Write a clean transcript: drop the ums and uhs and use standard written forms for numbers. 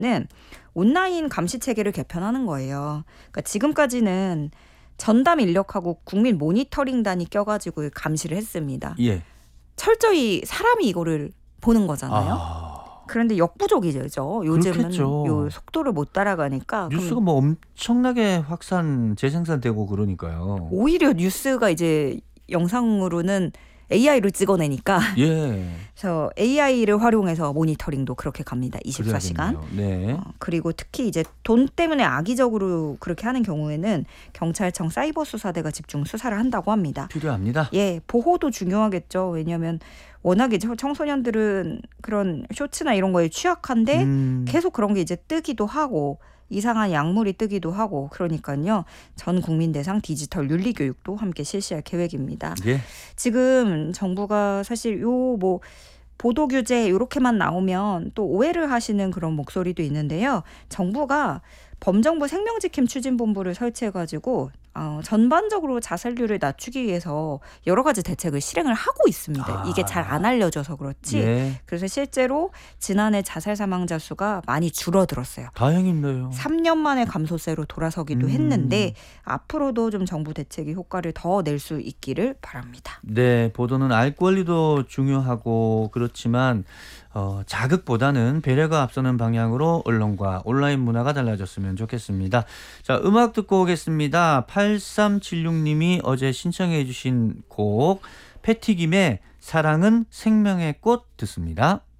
온라인 감시 체계를 개편하는 거예요. 그러니까 지금까지는 전담 인력하고 국민 모니터링단이 껴가지고 감시를 했습니다. 예. 철저히 사람이 이거를 보는 거잖아요. 아, 그런데 역부족이죠. 요즘은 그렇겠죠. 요 속도를 못 따라가니까. 뉴스가 그럼 뭐 엄청나게 확산, 재생산되고 그러니까요. 오히려 뉴스가 이제 영상으로는 AI로 찍어내니까 예. 그래서 AI를 활용해서 모니터링도 그렇게 갑니다. 24시간. 그래야겠네요. 네. 그리고 특히 이제 돈 때문에 악의적으로 그렇게 하는 경우에는 경찰청 사이버수사대가 집중 수사를 한다고 합니다. 필요합니다. 예, 보호도 중요하겠죠. 왜냐하면 워낙에 청소년들은 그런 쇼츠나 이런 거에 취약한데 계속 그런 게 이제 뜨기도 하고 이상한 약물이 뜨기도 하고 그러니까요. 전 국민 대상 디지털 윤리 교육도 함께 실시할 계획입니다. 예. 지금 정부가 사실 요 뭐 보도 규제 이렇게만 나오면 또 오해를 하시는 그런 목소리도 있는데요. 정부가 범정부 생명지킴 추진본부를 설치해가지고 전반적으로 자살률을 낮추기 위해서 여러 가지 대책을 실행을 하고 있습니다. 이게 잘 안 알려져서 그렇지. 예. 그래서 실제로 지난해 자살 사망자 수가 많이 줄어들었어요. 다행이네요. 3년 만에 감소세로 돌아서기도 했는데 앞으로도 좀 정부 대책이 효과를 더 낼 수 있기를 바랍니다. 네, 보도는 알 권리도 중요하고 그렇지만 자극보다는 배려가 앞서는 방향으로 언론과 온라인 문화가 달라졌으면 좋겠습니다. 자, 음악 듣고 오겠습니다. 8376님이 어제 신청해 주신 곡 패티김의 사랑은 생명의 꽃 듣습니다.